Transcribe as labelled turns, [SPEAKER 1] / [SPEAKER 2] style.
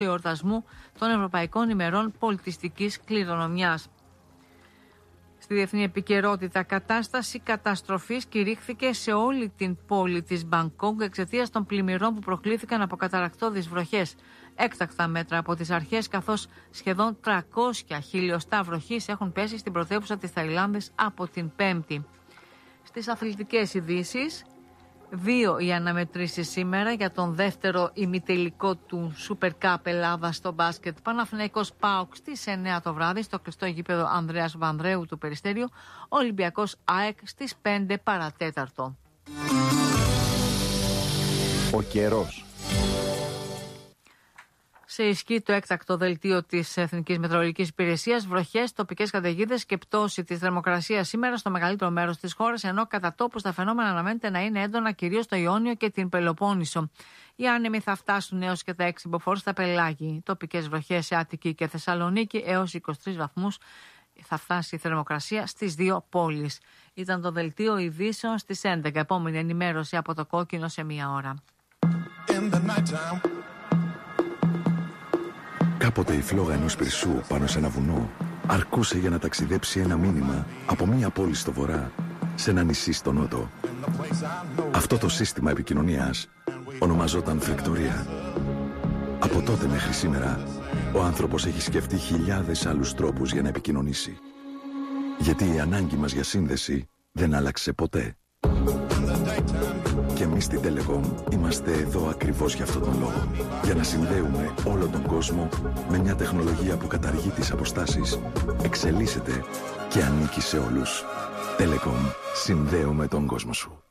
[SPEAKER 1] εορτασμού των Ευρωπαϊκών ημερών πολιτιστικής κληρονομιάς. Στη διεθνή επικαιρότητα, κατάσταση καταστροφής κηρύχθηκε σε όλη την πόλη της Μπανκόκ εξαιτίας των πλημμυρών που προκλήθηκαν από καταρρακτώδεις βροχές. Έκτακτα μέτρα από τις αρχές, καθώς σχεδόν 300 χιλιοστά βροχής έχουν πέσει στην πρωτεύουσα της Ταϊλάνδης από την Πέμπτη. Στις αθλητικές ειδήσεις, 2 οι αναμετρήσεις σήμερα για τον δεύτερο ημιτελικό του Super Cup Ελλάδα στο μπάσκετ. Παναθηναϊκός ΠΑΟΚ στις 9 το βράδυ στο κλειστό γήπεδο Ανδρέας Βανδρέου του Περιστέριου. Ολυμπιακός ΑΕΚ στις 5 παρατέταρτο.
[SPEAKER 2] Ο καιρός.
[SPEAKER 1] Σε ισχύ το έκτακτο δελτίο της Εθνικής Μετεωρολογικής Υπηρεσίας, βροχές, τοπικές καταιγίδες και πτώση της θερμοκρασίας σήμερα στο μεγαλύτερο μέρος της χώρας, ενώ κατά τόπους τα φαινόμενα αναμένεται να είναι έντονα κυρίως στο Ιόνιο και την Πελοπόννησο. Οι άνεμοι θα φτάσουν έως και τα 6 μποφόρ στα πελάγη. Τοπικές βροχές σε Αττική και Θεσσαλονίκη έως 23 βαθμούς θα φτάσει η θερμοκρασία στις 2 πόλεις. Ήταν το δελτίο ειδήσεων στις 11. Επόμενη ενημέρωση από το Κόκκινο σε 1 ώρα.
[SPEAKER 3] Κάποτε η φλόγα ενός πυρσού πάνω σε ένα βουνό αρκούσε για να ταξιδέψει ένα μήνυμα από μία πόλη στο βορρά σε ένα νησί στο νότο. Αυτό το σύστημα επικοινωνίας ονομαζόταν φεκτορία. Από τότε μέχρι σήμερα, ο άνθρωπος έχει σκεφτεί χιλιάδες άλλους τρόπους για να επικοινωνήσει. Γιατί η ανάγκη μας για σύνδεση δεν άλλαξε ποτέ. Και εμείς στην Telecom είμαστε εδώ ακριβώς για αυτόν τον λόγο. Για να συνδέουμε όλο τον κόσμο με μια τεχνολογία που καταργεί τις αποστάσεις, εξελίσσεται και ανήκει σε όλους. Telecom. Συνδέουμε τον κόσμο σου.